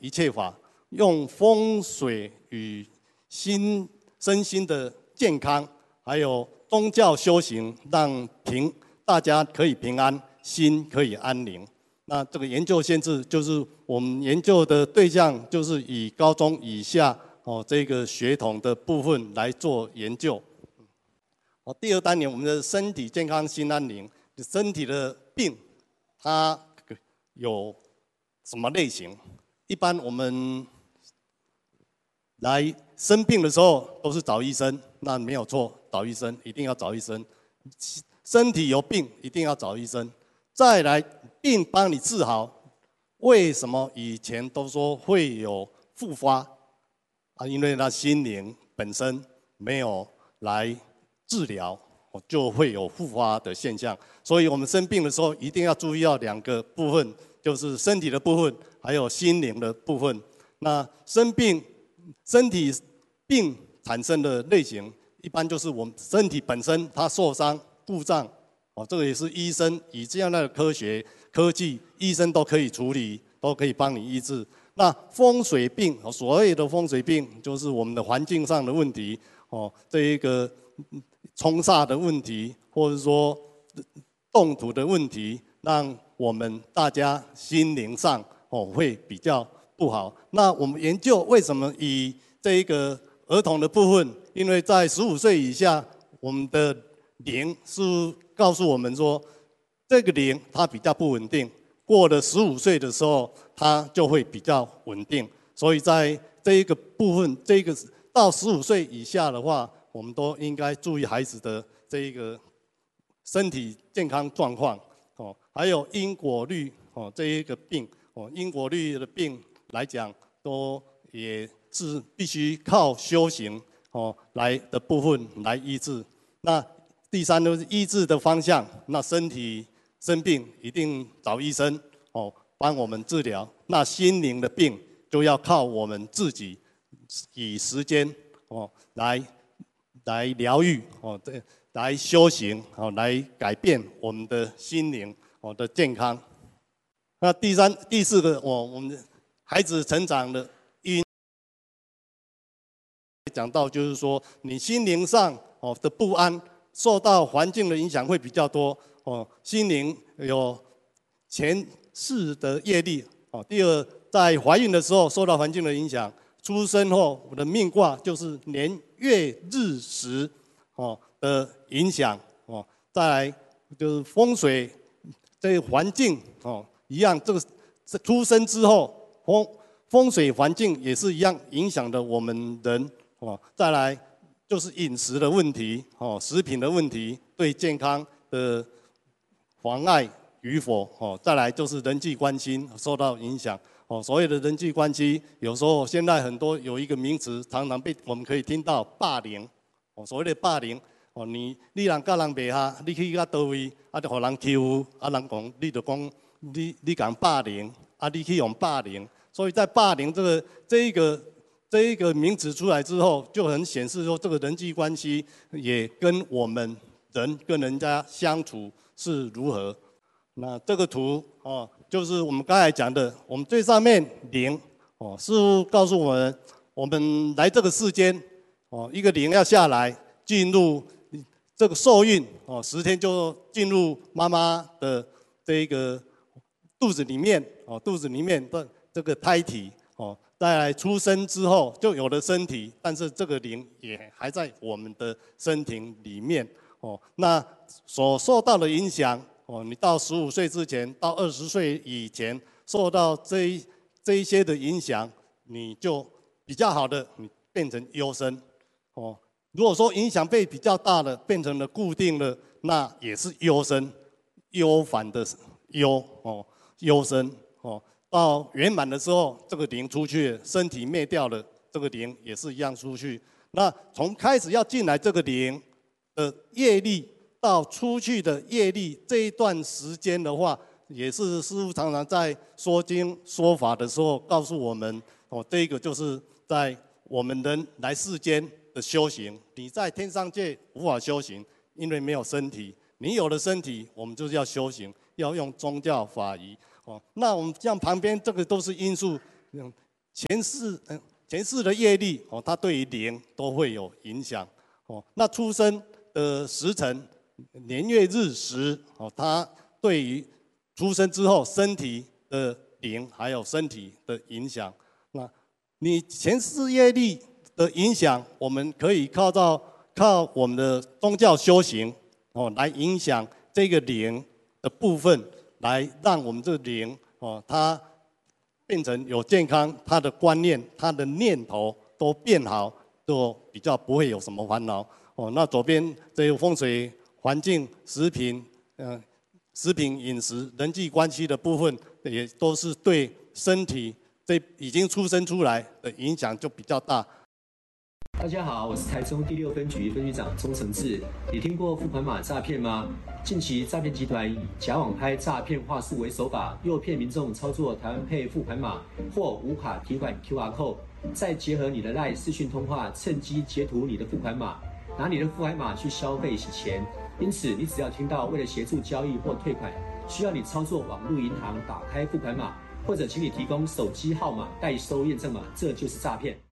一切法，用风水与身心的健康，还有宗教修行，让大家可以平安，心可以安宁。那这个研究限制就是我们研究的对象，就是以高中以下这个血统的部分来做研究。第二单元我们的身体健康心安宁，身体的病它有什么类型？一般我们来生病的时候都是找医生，那没有错，找医生一定要找医生。身体有病一定要找医生。再来，病帮你治好，为什么以前都说会有复发？因为他心灵本身没有来治疗，就会有复发的现象。所以我们生病的时候一定要注意到两个部分，就是身体的部分，还有心灵的部分。那身体病产生的类型，一般就是我们身体本身它受伤故障，这个也是医生以这样的科技，医生都可以处理，都可以帮你医治。那风水病，所谓的风水病，就是我们的环境上的问题，这一个冲煞的问题，或者说动土的问题，让我们大家心灵上会比较不好。那我们研究为什么以这一个儿童的部分，因为在15岁以下，我们的灵是告诉我们说，这个灵它比较不稳定，过了15岁的时候，它就会比较稳定。所以在这一个部分，这个到15岁以下的话，我们都应该注意孩子的这一个身体健康状况。还有因果律这一个病，因果律的病来讲，都也是必须靠修行来的部分来医治。那第三就是医治的方向，那身体生病一定找医生帮我们治疗。那心灵的病就要靠我们自己以时间来疗愈来修行来改变我们的心灵的健康。那第四个我们孩子成长的讲到就是说，你心灵上的不安，受到环境的影响会比较多心灵有前世的业力第二，在怀孕的时候受到环境的影响，出生后我的命卦就是年月日时的影响再来就是风水这个环境一样，这个出生之后风水环境也是一样影响的我们人再来就是饮食的问题食品的问题对健康的妨碍与否再来就是人际关系受到影响所谓的人际关系，有时候现在很多有一个名词，常常我们可以听到霸凌所谓的霸凌你人甲人袂合，你去到倒位就互人欺负人讲你就讲你讲霸凌你去用霸凌，所以在霸凌这一个名词出来之后，就很显示说这个人际关系也跟我们人跟人家相处是如何。那这个图就是我们刚才讲的，我们最上面灵师父告诉我们来这个世间一个灵要下来进入这个受孕10天就进入妈妈的这个肚子里面的这个胎体再来出生之后就有了身体，但是这个灵也还在我们的身体里面那所受到的影响你到15岁之前到20岁以前受到这一些的影响，你就比较好的你变成优生如果说影响被比较大的变成了固定的，那也是优生，优反的优生到圆满的时候，这个灵出去，身体灭掉了，这个灵也是一样出去。那从开始要进来这个灵的业力到出去的业力这一段时间的话，也是师父常常在说经说法的时候告诉我们这个就是在我们人来世间的修行。你在天上界无法修行，因为没有身体。你有了身体，我们就是要修行，要用宗教法仪那我们像旁边这个都是因素， 前世的业力哦，它对于灵都会有影响哦。那出生的时辰、年月日时哦，它对于出生之后身体的灵还有身体的影响。那你前世业力的影响，我们可以靠我们的宗教修行哦，来影响这个灵的部分，来让我们这个灵哦，它变成有健康，他的观念、他的念头都变好，就比较不会有什么烦恼哦。那左边这个风水、环境、食品，食品饮食、人际关系的部分，也都是对身体这已经出生出来的影响就比较大。 大家好，我是台中第6分局分局长钟承志。你听过付款码诈骗吗？近期诈骗集团以假网拍诈骗话术为手法，诱骗民众操作台湾配付款码或无卡提款 QR code， 再结合你的 LINE 视讯通话，趁机截图你的付款码，拿你的付款码去消费洗钱。因此，你只要听到为了协助交易或退款，需要你操作网络银行打开付款码，或者请你提供手机号码代收验证码，这就是诈骗。